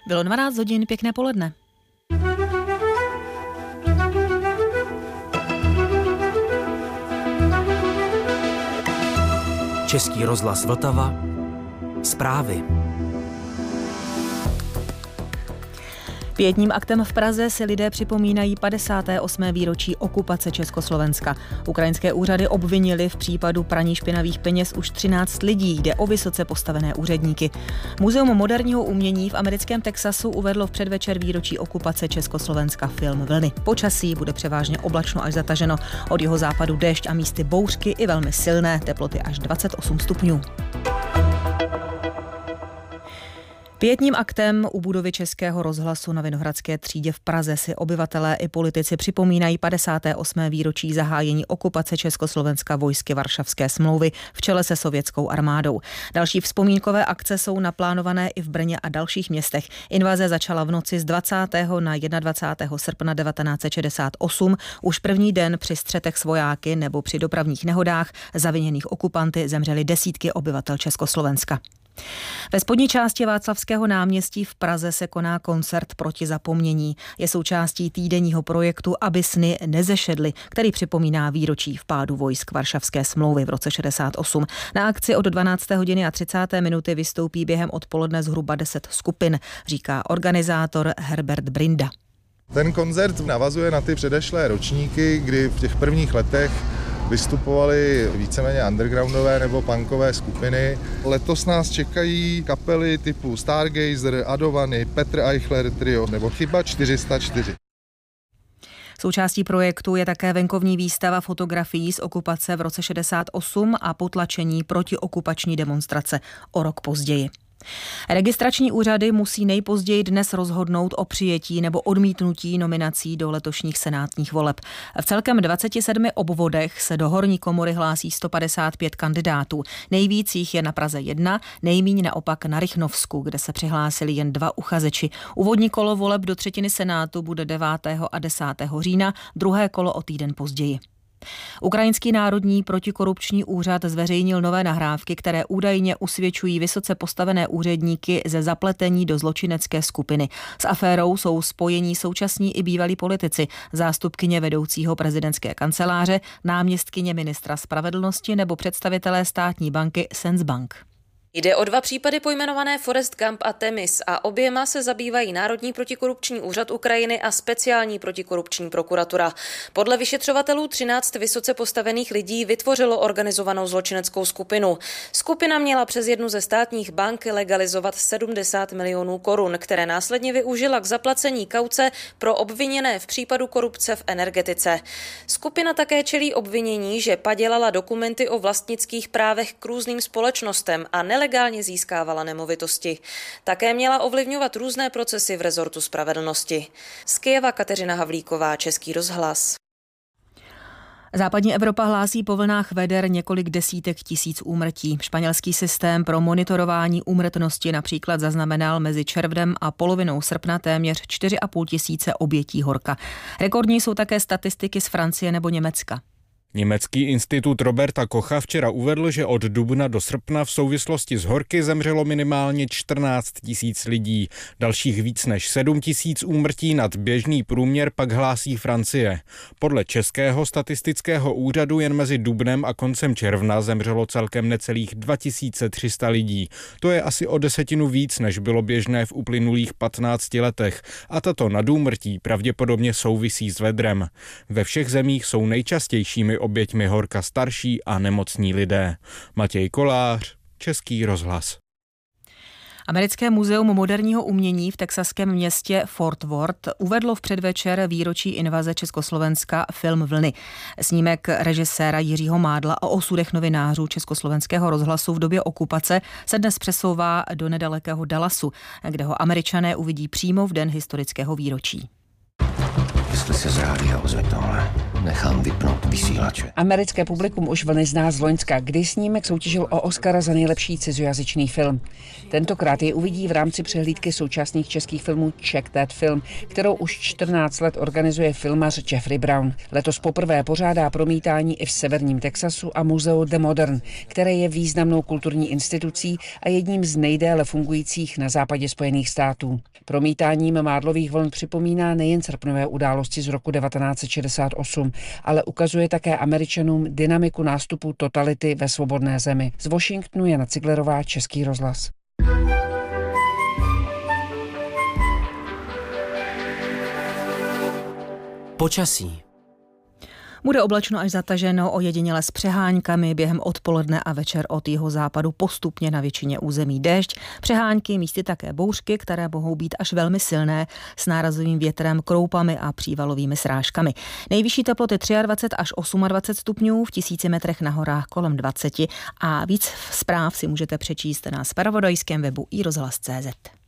Bylo 12 hodin, pěkné poledne. Český rozhlas Vltava. Zprávy. Pietním aktem v Praze si lidé připomínají 58. výročí okupace Československa. Ukrajinské úřady obvinily v případu praní špinavých peněz už 13 lidí, jde o vysoce postavené úředníky. Muzeum moderního umění v americkém Texasu uvedlo v předvečer výročí okupace Československa film Vlny. Počasí bude převážně oblačno až zataženo, od jihozápadu déšť a místy bouřky i velmi silné, teploty až 28 stupňů. Pietním aktem u budovy Českého rozhlasu na Vinohradské třídě v Praze si obyvatelé i politici připomínají 58. výročí zahájení okupace Československa vojsky Varšavské smlouvy v čele se sovětskou armádou. Další vzpomínkové akce jsou naplánované i v Brně a dalších městech. Invaze začala v noci z 20. na 21. srpna 1968. Už první den při střetech s vojáky nebo při dopravních nehodách zaviněných okupanty zemřely desítky obyvatel Československa. Ve spodní části Václavského náměstí v Praze se koná koncert proti zapomnění. Je součástí týdenního projektu Aby sny nezešedly, který připomíná výročí vpádu vojsk Varšavské smlouvy v roce 68. Na akci od 12. hodiny a 30. minuty vystoupí během odpoledne zhruba 10 skupin, říká organizátor Herbert Brinda. Ten koncert navazuje na ty předešlé ročníky, kdy v těch prvních letech vystupovaly víceméně undergroundové nebo punkové skupiny. Letos nás čekají kapely typu Stargazer, Adovany, Petr Eichler Trio nebo Chyba 404. Součástí projektu je také venkovní výstava fotografií z okupace v roce 68 a potlačení protiokupační demonstrace o rok později. Registrační úřady musí nejpozději dnes rozhodnout o přijetí nebo odmítnutí nominací do letošních senátních voleb. V celkem 27 obvodech se do horní komory hlásí 155 kandidátů. Nejvíc jich je na Praze 1, nejmíň naopak na Rychnovsku, kde se přihlásili jen 2 uchazeči. Úvodní kolo voleb do třetiny senátu bude 9. a 10. října, druhé kolo o týden později. Ukrajinský národní protikorupční úřad zveřejnil nové nahrávky, které údajně usvědčují vysoce postavené úředníky ze zapletení do zločinecké skupiny. S aférou jsou spojení současní i bývalí politici, zástupkyně vedoucího prezidentské kanceláře, náměstkyně ministra spravedlnosti nebo představitelé státní banky Sensbank. Jde o 2 případy pojmenované Forest Gump a Temis a oběma se zabývají Národní protikorupční úřad Ukrajiny a speciální protikorupční prokuratura. Podle vyšetřovatelů 13 vysoce postavených lidí vytvořilo organizovanou zločineckou skupinu. Skupina měla přes jednu ze státních bank legalizovat 70 milionů korun, které následně využila k zaplacení kauce pro obviněné v případu korupce v energetice. Skupina také čelí obvinění, že padělala dokumenty o vlastnických právech k různým společnostem a nelegálně získávala nemovitosti. Také měla ovlivňovat různé procesy v rezortu spravedlnosti. Z Kyjeva Kateřina Havlíková, Český rozhlas. Západní Evropa hlásí po vlnách veder několik desítek tisíc úmrtí. Španělský systém pro monitorování úmrtnosti například zaznamenal mezi červnem a polovinou srpna téměř 4,5 tisíce obětí horka. Rekordní jsou také statistiky z Francie nebo Německa. Německý institut Roberta Kocha včera uvedl, že od dubna do srpna v souvislosti s horky zemřelo minimálně 14 tisíc lidí. Dalších víc než 7 tisíc úmrtí nad běžný průměr pak hlásí Francie. Podle Českého statistického úřadu jen mezi dubnem a koncem června zemřelo celkem necelých 2300 lidí. To je asi o 10 víc, než bylo běžné v uplynulých 15 letech. A tato nadúmrtí pravděpodobně souvisí s vedrem. Ve všech zemích jsou nejčastějšími oběťmi horka starší a nemocní lidé. Matěj Kolář, Český rozhlas. Americké muzeum moderního umění v texaském městě Fort Worth uvedlo v předvečer výročí invaze Československa film Vlny. Snímek režiséra Jiřího Mádla o osudech novinářů Československého rozhlasu v době okupace se dnes přesouvá do nedalekého Dallasu, kde ho Američané uvidí přímo v den historického výročí. jestli se z rádia ozve tohle. Nechám vypnout vysílače. Americké publikum už vlny zná z loňska, kdy snímek soutěžil o Oscara za nejlepší cizojazyčný film. Tentokrát je uvidí v rámci přehlídky současných českých filmů Check That Film, kterou už 14 let organizuje filmař Jeffrey Brown. Letos poprvé pořádá promítání i v severním Texasu a muzeu The Modern, které je významnou kulturní institucí a jedním z nejdéle fungujících na západě Spojených států. Promítáním Mádlových vln připomíná nejen srpnové události z roku 1968, ale ukazuje také Američanům dynamiku nástupu totality ve svobodné zemi. Z Washingtonu Jana Ciglerová, Český rozhlas. Počasí. Bude oblačno až zataženo, ojediněle s přeháňkami, během odpoledne a večer od jihozápadu postupně na většině území déšť. Přehánky, místy také bouřky, které mohou být až velmi silné, s nárazovým větrem, kroupami a přívalovými srážkami. Nejvyšší teploty 23 až 28 stupňů, v 1000 metrech na horách kolem 20 a víc zpráv si můžete přečíst na zpravodajském webu iRozhlas.cz.